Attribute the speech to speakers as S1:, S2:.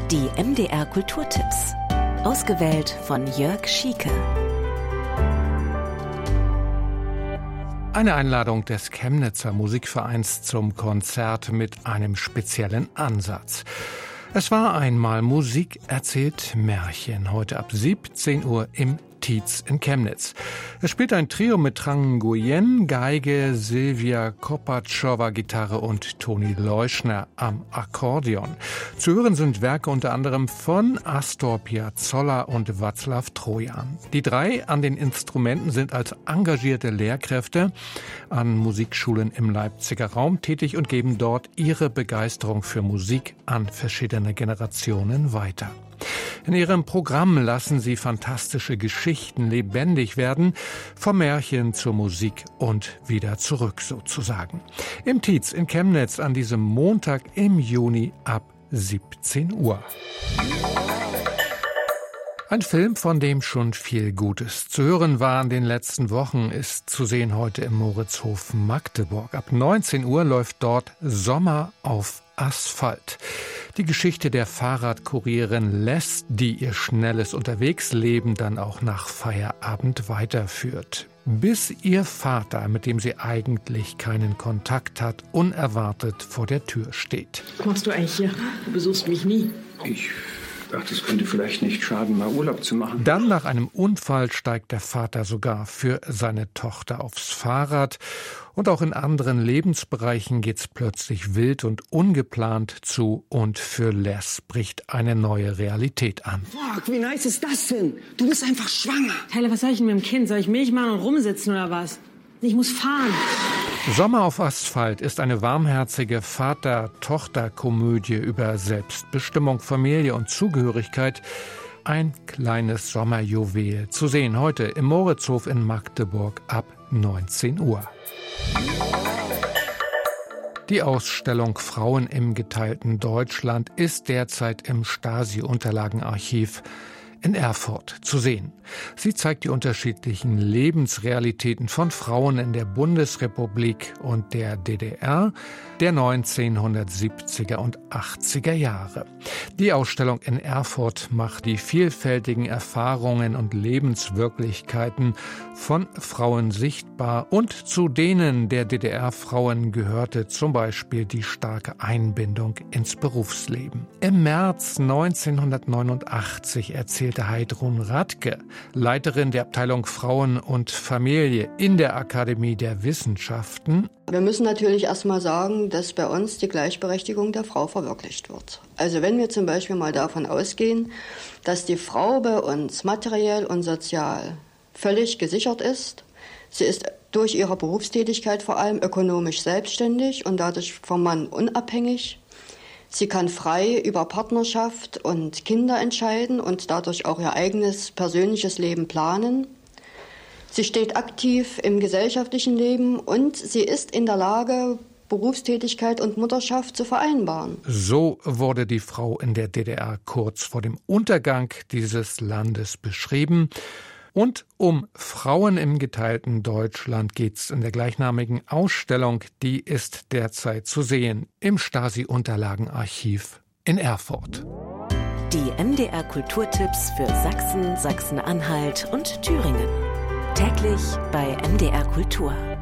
S1: Die MDR Kulturtipps. Ausgewählt von Jörg Schieke.
S2: Eine Einladung des Chemnitzer Musikvereins zum Konzert mit einem speziellen Ansatz. Es war einmal Musik erzählt Märchen, heute ab 17 Uhr im Tietz in Chemnitz. Es spielt ein Trio mit Trang Nguyen, Geige, Silvia Kopatschowa, Gitarre und Toni Leuschner am Akkordeon. Zu hören sind Werke unter anderem von Astor Piazzolla und Václav Trojan. Die drei an den Instrumenten sind als engagierte Lehrkräfte an Musikschulen im Leipziger Raum tätig und geben dort ihre Begeisterung für Musik an verschiedene Generationen weiter. In ihrem Programm lassen sie fantastische Geschichten lebendig werden, vom Märchen zur Musik und wieder zurück sozusagen. Im Tietz in Chemnitz an diesem Montag im Juni ab 17 Uhr. Ein Film, von dem schon viel Gutes zu hören war in den letzten Wochen, ist zu sehen heute im Moritzhof Magdeburg. Ab 19 Uhr läuft dort Sommer auf Asphalt. Die Geschichte der Fahrradkurierin Les, die ihr schnelles Unterwegsleben dann auch nach Feierabend weiterführt. Bis ihr Vater, mit dem sie eigentlich keinen Kontakt hat, unerwartet vor der Tür steht.
S3: Was machst du eigentlich hier? Du besuchst mich nie.
S4: Ich dachte, es könnte vielleicht nicht schaden, mal Urlaub zu machen.
S2: Dann nach einem Unfall steigt der Vater sogar für seine Tochter aufs Fahrrad. Und auch in anderen Lebensbereichen geht's plötzlich wild und ungeplant zu. Und für Les bricht eine neue Realität an.
S3: Fuck, wie nice ist das denn? Du bist einfach schwanger. Tyler, was soll ich denn mit dem Kind? Soll ich Milch machen und rumsitzen oder was? Ich muss fahren.
S2: Sommer auf Asphalt ist eine warmherzige Vater-Tochter-Komödie über Selbstbestimmung, Familie und Zugehörigkeit. Ein kleines Sommerjuwel. Zu sehen heute im Moritzhof in Magdeburg ab 19 Uhr. Die Ausstellung Frauen im geteilten Deutschland ist derzeit im Stasi-Unterlagenarchiv in Erfurt zu sehen. Sie zeigt die unterschiedlichen Lebensrealitäten von Frauen in der Bundesrepublik und der DDR der 1970er und 80er Jahre. Die Ausstellung in Erfurt macht die vielfältigen Erfahrungen und Lebenswirklichkeiten von Frauen sichtbar und zu denen der DDR-Frauen gehörte zum Beispiel die starke Einbindung ins Berufsleben. Im März 1989 erzählte Heidrun Radke, Leiterin der Abteilung Frauen und Familie in der Akademie der Wissenschaften:
S5: Wir müssen natürlich erstmal sagen, dass bei uns die Gleichberechtigung der Frau verwirklicht wird. Also wenn wir zum Beispiel mal davon ausgehen, dass die Frau bei uns materiell und sozial völlig gesichert ist, sie ist durch ihre Berufstätigkeit vor allem ökonomisch selbstständig und dadurch vom Mann unabhängig. Sie kann frei über Partnerschaft und Kinder entscheiden und dadurch auch ihr eigenes persönliches Leben planen. Sie steht aktiv im gesellschaftlichen Leben und sie ist in der Lage, Berufstätigkeit und Mutterschaft zu vereinbaren.
S2: So wurde die Frau in der DDR kurz vor dem Untergang dieses Landes beschrieben. Und um Frauen im geteilten Deutschland geht's in der gleichnamigen Ausstellung. Die ist derzeit zu sehen im Stasi-Unterlagenarchiv in Erfurt.
S1: Die MDR Kulturtipps für Sachsen, Sachsen-Anhalt und Thüringen. Täglich bei MDR Kultur.